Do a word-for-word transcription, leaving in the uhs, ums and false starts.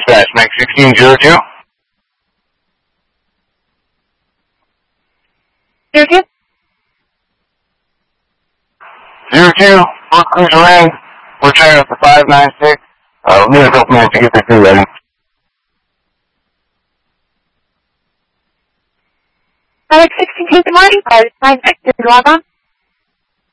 dispatch, Max sixteen zero two. Zero two? Zero two, Fort Cruiser in. We're trying up to five nine six. Uh, we need a couple minutes to get the crew ready. Alex sixteen, good morning. Five nine six, log on.